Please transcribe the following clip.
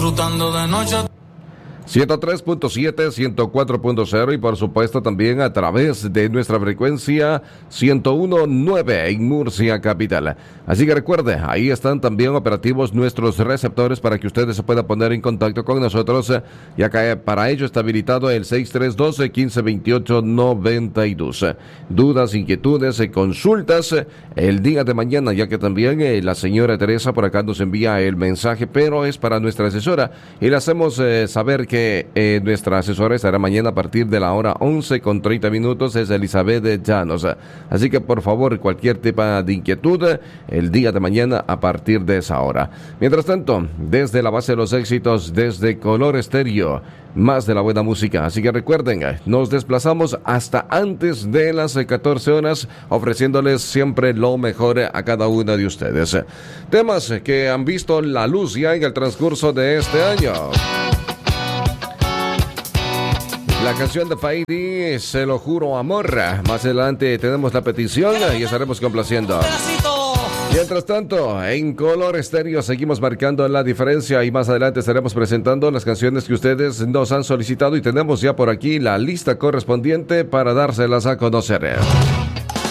disfrutando de noche. 103.7, 104.0 y por supuesto también a través de nuestra frecuencia 101.9 en Murcia capital. Así que recuerde, ahí están también operativos nuestros receptores para que ustedes se puedan poner en contacto con nosotros, ya que para ello está habilitado el 6312-1528-92. Dudas, inquietudes, consultas el día de mañana, ya que también la señora Teresa por acá nos envía el mensaje, pero es para nuestra asesora y le hacemos saber que nuestra asesora estará mañana a partir de la hora 11:30, es Elizabeth Llanos. Así que por favor, cualquier tipo de inquietud, el día de mañana a partir de esa hora. Mientras tanto, desde la base de los éxitos, desde Color Estéreo, más de la buena música. Así que recuerden, nos desplazamos hasta antes de las 14 horas, ofreciéndoles siempre lo mejor a cada una de ustedes. Temas que han visto la luz ya en el transcurso de este año. La canción de Faidi, Se lo juro amor. Más adelante tenemos la petición y estaremos complaciendo. Mientras tanto, en Color Estéreo seguimos marcando la diferencia y más adelante estaremos presentando las canciones que ustedes nos han solicitado y tenemos ya por aquí la lista correspondiente para dárselas a conocer.